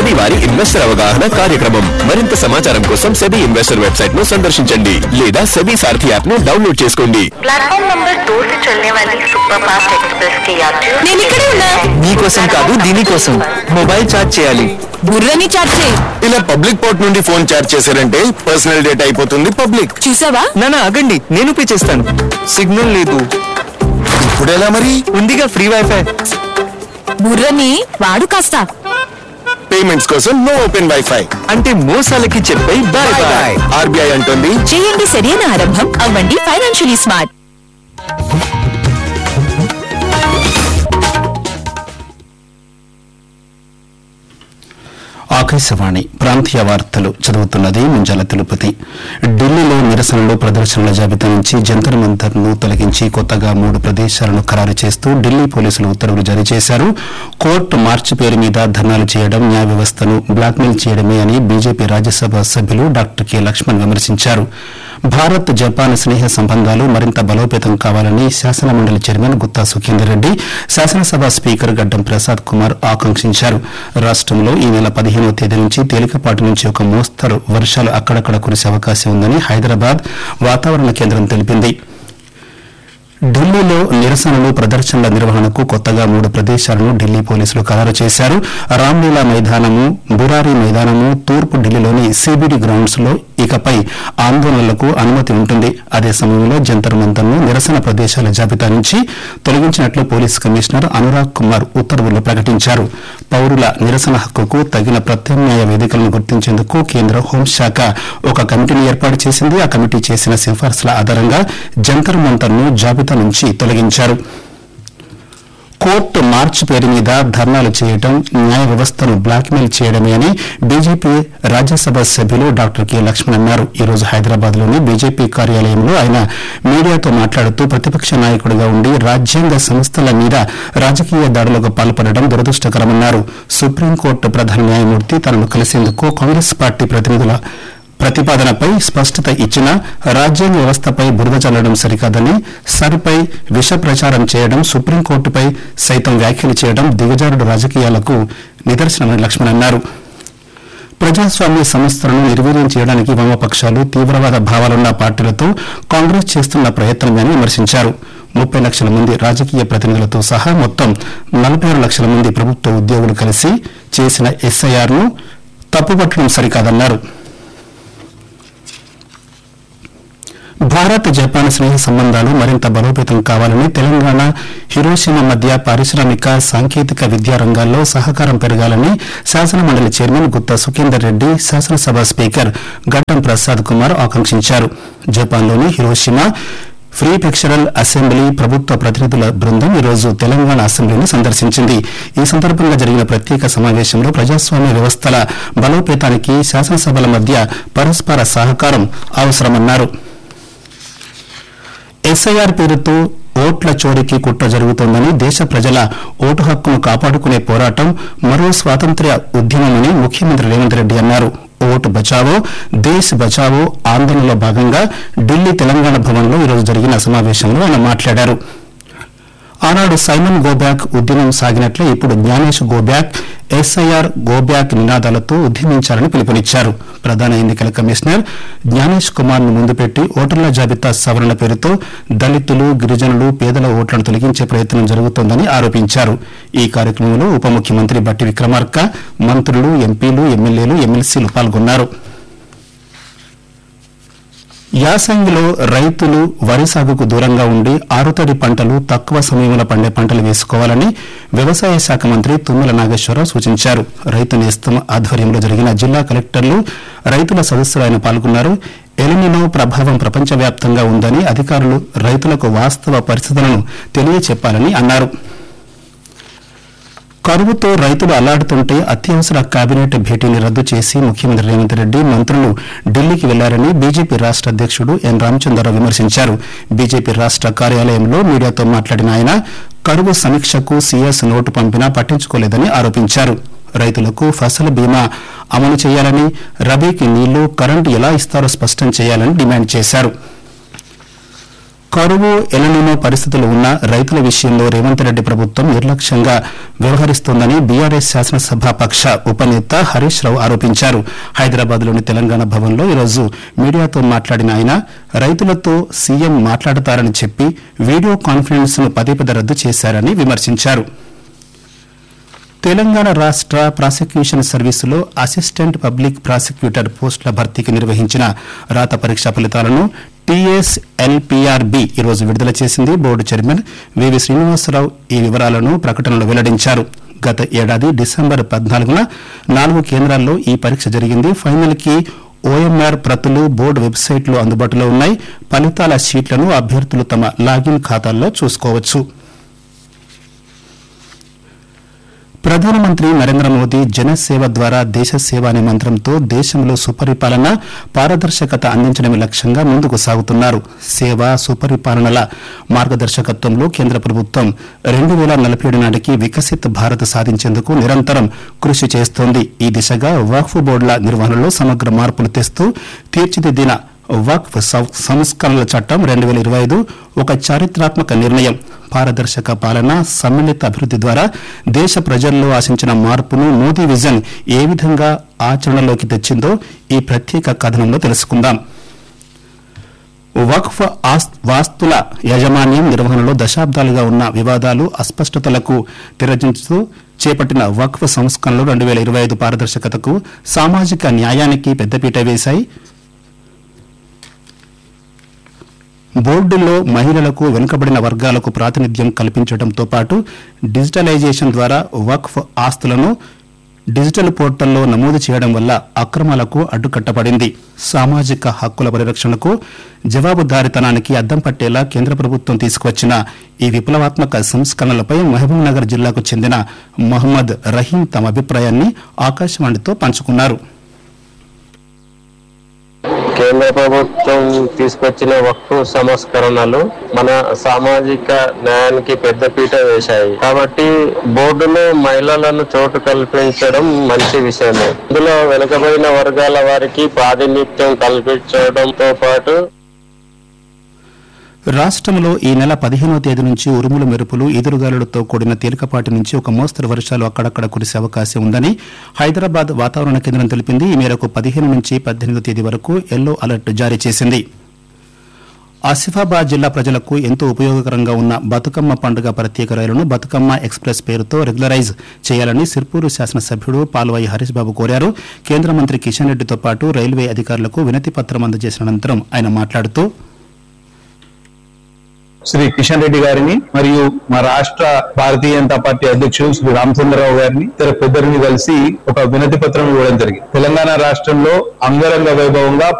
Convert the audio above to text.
SEBI వారి investor అవగాహన కార్యక్రమం. మరింత సమాచారం కోసం సెబీ ఇన్వెస్టర్ వెబ్సైట్ ను సందర్శించండి లేదా సెబీ సారథి యాప్ ను డౌన్లోడ్ చేసుకోండి. प्लेटफॉर्म नंबर 2 से चलने वाली सुपरफास्ट एक्सप्रेस के यात्रियों నేను ఇక్కడే ఉన్నా. నీకోసం కాదు దీనికోసం మొబైల్ ఛార్జ్ చేయాలి. బుర్రని చాట్ చేయి. ఇలా పబ్లిక్ పోర్ట్ నుండి ఫోన్ చార్జ్ చేశారంటే పర్సనల్ డేటా అయిపోతుంది పబ్లిక్. చూసావా? నానా ఆగండి, నేను పే చేస్తాను. సిగ్నల్ లేదు. ఇప్పుడు ఎలా మరి? ఉందిగా ఫ్రీ వైఫై. బుర్రని వాడు కాస్త. పేమెంట్స్ కోసం నో ఓపెన్ వైఫై. అంటే మోసాలకి చెప్పై బాయ్ బాయ్. ఆర్బీఐ అంటుంది చేయండి సరైన ఆరంభం, అవ్వండి ఫైనాన్షియలీ స్మార్ట్. ఆకాశవాణి ప్రాంతీయ వార్తలు చదువుతున్నది ముంజాల తిరుపతి. ఢిల్లీలో నిరసనలు ప్రదర్శనల జాబితా నుంచి జంతర్ మంతర్ ను తొలగించి కొత్తగా 3 ప్రదేశాలను ఖరారు చేస్తూ ఢిల్లీ పోలీసులు ఉత్తర్వులు జారీ చేశారు. కోర్టు మార్చి పేరు మీద ధర్నాలు చేయడం న్యాయ వ్యవస్థను బ్లాక్మెయిల్ చేయడమే అని బీజేపీ రాజ్యసభ సభ్యులు డాక్టర్ కె లక్ష్మణ్ విమర్శించారు. భారత్ జపాన్ స్నేహ సంబంధాలు మరింత బలోపేతం కావాలని శాసనమండలి చైర్మన్ గుత్తా సుఖేందర్ రెడ్డి, శాసనసభ స్పీకర్ గడ్డం ప్రసాద్ కుమార్ ఆకాంక్షించారు. రాష్టంలో ఈ నెల 15వ తేదీ నుంచి తేలికపాటి నుంచి ఒక మోస్తరు వర్షాలు అక్కడక్కడ కురిసే అవకాశం ఉందని హైదరాబాద్ వాతావరణ కేంద్రం తెలిపింది. ఢిల్లీలో నిరసనలు ప్రదర్శనల నిర్వహణకు కొత్తగా 3 ప్రదేశాలను ఢిల్లీ పోలీసులు ఖరారు చేశారు. రామ్లీలా మైదానము, బురారి మైదానము, తూర్పు ఢిల్లీలోని సిబిడి గ్రౌండ్స్ లో ఇకపై ఆందోళనలకు అనుమతి ఉంటుంది. అదే సమయంలో జంతర్ మంతర్ ను నిరసన ప్రదేశాల జాబితా నుంచి తొలగించినట్లు పోలీస్ కమిషనర్ అనురాగ్ కుమార్ ఉత్తర్వులు ప్రకటించారు. పౌరుల నిరసన హక్కుకు తగిన ప్రత్యామ్నాయ వేదికలను గుర్తించేందుకు కేంద్ర హోంశాఖ ఒక కమిటీని ఏర్పాటు చేసింది. ఆ కమిటీ చేసిన సిఫార్సుల ఆధారంగా జంతర్ మంతర్ ను జాబితా నుంచి తొలగించారు. కోర్టు మార్చి పేరు మీద ధర్నాలు చేయడం న్యాయ వ్యవస్థను బ్లాక్మెయిల్ చేయడమే అని బీజేపీ రాజ్యసభ సభ్యులు డాక్టర్ కె లక్ష్మణ్ అన్నారు. ఈ రోజు హైదరాబాద్ లోని బీజేపీ కార్యాలయంలో ఆయన మీడియాతో మాట్లాడుతూ ప్రతిపక్ష నాయకుడిగా ఉండి రాజ్యాంగ సంస్థల మీద రాజకీయ దాడులకు పాల్పడడం దురదృష్టకరమన్నారు. సుప్రీంకోర్టు ప్రధాన న్యాయమూర్తి తనను కలిసేందుకు కాంగ్రెస్ పార్టీ ప్రతినిధుల ప్రతిపాదనపై స్పష్టత ఇచ్చినా రాజ్యాంగ వ్యవస్థపై బురద చల్లడం సరికాదని, సర్పై విష ప్రచారం చేయడం, సుప్రీంకోర్టుపై సైతం వ్యాఖ్యలు చేయడం దిగజారుడు రాజకీయాలకు నిదర్శనమని లక్ష్మణ్ అన్నారు. ప్రజాస్వామ్య సంస్థలను నిర్వీర్యం చేయడానికి వామపక్షాలు, తీవ్రవాద భావాలున్న పార్టీలతో కాంగ్రెస్ చేస్తున్న ప్రయత్నమని విమర్శించారు. 30 లక్షల మంది రాజకీయ ప్రతినిధులతో సహా మొత్తం 46 లక్షల మంది ప్రభుత్వ ఉద్యోగులు కలిసి చేసిన ఎస్ఐఆర్ ను తప్పుపట్టడం సరికాదన్నారు. భారత్ జపాన్ స్నేహ సంబంధాలు మరింత బలోపేతం కావాలని, తెలంగాణ హిరోషిమా మధ్య పారిశ్రామిక, సాంకేతిక విద్యా రంగాల్లో సహకారం పెరగాలని శాసనమండలి చైర్మన్ గుత్తా సుఖేందర్ రెడ్డి, శాసనసభ స్పీకర్ గడ్డం ప్రసాద్ కుమార్ ఆకాంక్షించారు. జపాన్లోని హిరోషిమా ఫ్రీ ప్రెక్షరల్ అసెంబ్లీ ప్రభుత్వ ప్రతినిధుల బృందం ఈరోజు తెలంగాణ అసెంబ్లీని సందర్శించింది. ఈ సందర్భంగా జరిగిన ప్రత్యేక సమావేశంలో ప్రజాస్వామ్య వ్యవస్థల బలోపేతానికి శాసనసభల మధ్య పరస్పర సహకారం అవసరమన్నారు. ఎస్ఐఆర్ పేరుతో ఓట్ల చోరీకి కుట్ర జరుగుతోందని, దేశ ప్రజల ఓటు హక్కును కాపాడుకునే పోరాటం మరో స్వాతంత్ర్య ఉద్యమమని ముఖ్యమంత్రి రేవంత్ రెడ్డి అన్నారు. ఓటు బచావో దేశ్ బచావో ఆందోళనలో భాగంగా ఢిల్లీ తెలంగాణ భవన్లో ఈరోజు జరిగిన సమావేశంలో ఆయన మాట్లాడారు. ఆనాడు సైమన్ గోబ్యాక్ ఉద్యమం సాగినట్లే ఇప్పుడు జ్ఞానేష్ గోబ్యాక్, ఎస్ఐఆర్ గోబ్యాక్ నినాదాలతో ఉద్యమించాలని పిలుపునిచ్చారు. ప్రధాన ఎన్నికల కమిషనర్ జ్ఞానేష్ కుమార్ ను ముందు పెట్టి ఓటర్ల జాబితా సవరణ పేరుతో దళితులు, గిరిజనులు, పేదల ఓట్లను తొలగించే ప్రయత్నం జరుగుతోందని ఆరోపించారు. ఈ కార్యక్రమంలో ఉప ముఖ్యమంత్రి బట్టి విక్రమార్క, మంత్రులు, ఎంపీలు, ఎమ్మెల్యేలు, ఎమ్మెల్సీలు పాల్గొన్నారు. యాసంగిలో రైతులు వరి సాగుకు దూరంగా ఉండి ఆరుతడి పంటలు, తక్కువ సమయంలో పండే పంటలు వేసుకోవాలని వ్యవసాయ శాఖ మంత్రి తుమ్మల నాగేశ్వరరావు సూచించారు. రైతు నేస్తం ఆధ్వర్యంలో జరిగిన జిల్లా కలెక్టర్లు, రైతుల సదస్సులో ఆయన పాల్గొన్నారు. ఎలినినో ప్రభావం ప్రపంచవ్యాప్తంగా ఉందని, అధికారులు రైతులకు వాస్తవ పరిస్థితులను తెలియచెప్పాలని అన్నారు. కరువుతో రైతులు అల్లాడుతుంటే అత్యవసర కేబినెట్ భేటీని రద్దు చేసి ముఖ్యమంత్రి రేవంత్ రెడ్డి, మంత్రులు ఢిల్లీకి వెళ్లారని బీజేపీ రాష్ట అధ్యక్షుడు ఎన్ రామచంద్రరావు విమర్శించారు. బీజేపీ రాష్ట కార్యాలయంలో మీడియాతో మాట్లాడిన ఆయన కరువు సమీక్షకు సీఎస్ నోటు పంపినా పట్టించుకోలేదని ఆరోపించారు. రైతులకు ఫసల్ బీమా అమలు చేయాలని, రబీకి నీళ్లు, కరెంటు ఎలా ఇస్తారో స్పష్టం చేయాలని డిమాండ్ చేశారు. కరువు ఎలనినో పరిస్థితులు ఉన్న రైతుల విషయంలో రేవంత్ రెడ్డి ప్రభుత్వం నిర్లక్ష్యంగా వ్యవహరిస్తోందని బీఆర్ఎస్ శాసనసభాపక్ష ఉపనేత హరీష్ రావు ఆరోపించారు. హైదరాబాద్లోని తెలంగాణ భవన్లో ఈరోజు మీడియాతో మాట్లాడిన ఆయన రైతులతో సీఎం మాట్లాడతారని చెప్పి వీడియో కాన్ఫరెన్స్ ను పదే రద్దు చేశారని విమర్శించారు. తెలంగాణ రాష్ట ప్రాసిక్యూషన్ సర్వీసులో అసిస్టెంట్ పబ్లిక్ ప్రాసిక్యూటర్ పోస్టుల భర్తీకి నిర్వహించిన రాత పరీక్షా ఫలితాలను టీఎస్ఎల్పీఆర్బీ ఈరోజు విడుదల చేసింది. బోర్డు చైర్మన్ వివి శ్రీనివాసరావు ఈ వివరాలను ప్రకటనలో వెల్లడించారు. గత ఏడాది డిసెంబర్ 14న 4 కేంద్రాల్లో ఈ పరీక్ష జరిగింది. ఫైనల్ కి ఓఎంఆర్ ప్రతులు బోర్డు వెబ్సైట్లో అందుబాటులో ఉన్నాయి. ఫలితాల షీట్లను అభ్యర్థులు తమ లాగిన్ ఖాతాల్లో చూసుకోవచ్చు. ప్రధానమంత్రి నరేంద్ర మోదీ జనసేవ ద్వారా దేశ సేవ అనే మంత్రంతో దేశంలో సుపరిపాలన పారదర్శకత అందించడమే లక్ష్యంగా ముందుకు సాగుతున్నారు. సేవ సుపరిపాలనల మార్గదర్శకత్వంలో కేంద్ర ప్రభుత్వం 2047 నాటికి వికసిత్ భారత్ సాధించేందుకు నిరంతరం కృషి చేస్తోంది. ఈ దిశగా వక్ఫ్ బోర్డుల నిర్వహణలో సమగ్ర మార్పులు తెస్తూ తీర్చిదిద్దిన వక్ఫ్ సంస్కరణల చట్టం 2025 ఒక చారిత్రాత్మక నిర్ణయం. పారదర్శక పాలన, సమ్మిళిత అభివృద్ది ద్వారా దేశ ప్రజల్లో ఆశించిన మార్పును మోదీ విజన్ ఏ విధంగా ఆచరణలోకి తెచ్చిందో ఈ ప్రత్యేక కథనంలో తెలుసుకుందాం. వక్ఫ్ వాస్తుల యాజమాన్యం నిర్వహణలో దశాబ్దాలుగా ఉన్న వివాదాలు, అస్పష్టతలకు తెరదించుతూ చేపట్టిన వక్ఫ్ సంస్కరణలు 2025 పారదర్శకతకు, సామాజిక న్యాయానికి పెద్దపీట వేశాయి. బోర్డుల్లో మహిళలకు, వెనుకబడిన వర్గాలకు ప్రాతినిధ్యం కల్పించడంతో పాటు డిజిటలైజేషన్ ద్వారా వక్ఫ్ ఆస్తులను డిజిటల్ పోర్టల్లో నమోదు చేయడం వల్ల అక్రమాలకు అడ్డుకట్టబడింది. సామాజిక హక్కుల పరిరక్షణకు, జవాబుదారీతనానికి అద్దం పట్టేలా కేంద్ర ప్రభుత్వం తీసుకువచ్చిన ఈ విప్లవాత్మక సంస్కరణలపై మహబూబ్ నగర్ జిల్లాకు చెందిన మహమ్మద్ రహీం తమ అభిప్రాయాన్ని ఆకాశవాణితో పంచుకున్నారు. కేంద్ర ప్రభుత్వం తీసుకొచ్చిన వక్ఫ్ సంస్కరణలు మన సామాజిక న్యాయానికి పెద్దపీట వేశాయి. కాబట్టి బోర్డులో మహిళలను చోటు కల్పించడం మంచి విషయమే. ఇందులో వెనుకబడిన వర్గాల వారికి ప్రాతినిధ్యం కల్పించడంతో పాటు రాష్ట్రంలో ఈ నెల 15వ తేదీ నుంచి ఉరుములు, మెరుపులు, ఈదురుగాలులతో కూడిన తేలికపాటి నుంచి ఒక మోస్తరు వర్షాలు అక్కడక్కడ కురిసే అవకాశం ఉందని హైదరాబాద్ వాతావరణ కేంద్రం తెలిపింది. ఈ మేరకు 15 నుంచి 18వ తేదీ వరకు యెల్లో అలర్ట్ జారీ చేసింది. ఆసిఫాబాద్ జిల్లా ప్రజలకు ఎంతో ఉపయోగకరంగా ఉన్న బతుకమ్మ పండుగ ప్రత్యేక రైలును బతుకమ్మ ఎక్స్ప్రెస్ పేరుతో రెగ్యులరైజ్ చేయాలని సిర్పూరు శాసనసభ్యుడు పాల్వాయి హరీష్ బాబు కోరారు. కేంద్ర మంత్రి కిషన్ రెడ్డితో పాటు రైల్వే అధికారులకు వినతి పత్రం అందజేసిన అనంతరం ఆయన మాట్లాడుతూ శ్రీ కిషన్ రెడ్డి గారిని మరియు మా రాష్ట్ర భారతీయ జనతా పార్టీ అధ్యక్షుడు శ్రీ రామచంద్రరావు గారిని ఇతర పెద్దరిని కలిసి ఒక వినతి పత్రం ఇవ్వడం జరిగింది. తెలంగాణ రాష్ట్రంలో అంగరంగ వైభవంగా